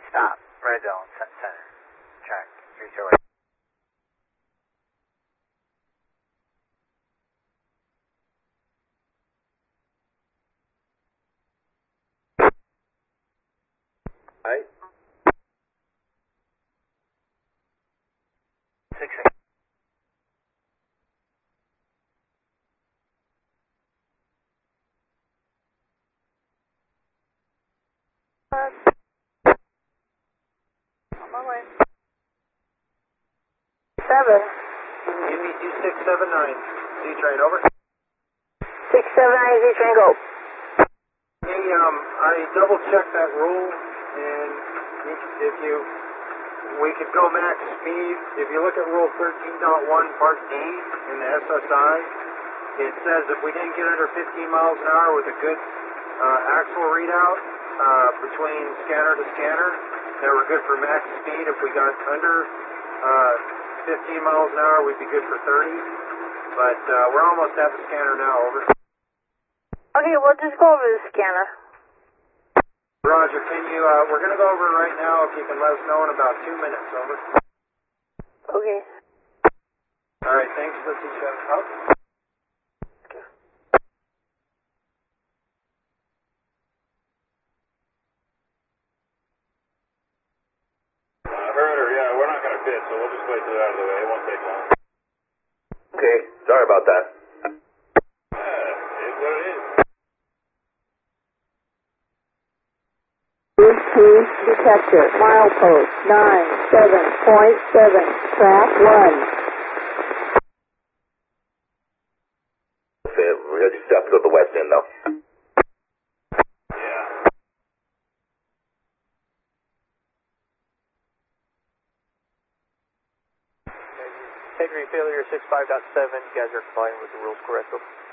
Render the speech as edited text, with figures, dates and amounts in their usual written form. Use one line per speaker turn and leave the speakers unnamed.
Stop. Red zone, center. Track. 308.
Right.
6-8.
On my way. 7.
UP 2679. Z-Train, over.
679 Z-Train, go.
Hey, I double-checked that rule, and if we could go max speed. If you look at Rule 13.1, Part D in the SSI, it says if we didn't get under 15 miles an hour with a good axle readout between scanner to scanner, that we're good for max speed. If we got under 15 miles an hour, we'd be good for 30. But we're almost at the scanner now, over.
Okay, we'll just go over the scanner.
Roger, can you, we're going to go over it right now. If you can let us know in about 2 minutes, over.
Okay.
All right, thanks. Let's see you out.
Heard her, yeah, we're not going to pit, so we'll just wait till they're out of the way. It won't take long.
Okay, sorry about that.
It is what it is.
Bluetooth detector, milepost 97.7, track 1.
We just have to go to the west end, though.
Yeah.
Integrity failure 65.7. You guys are complying with the rules correctly.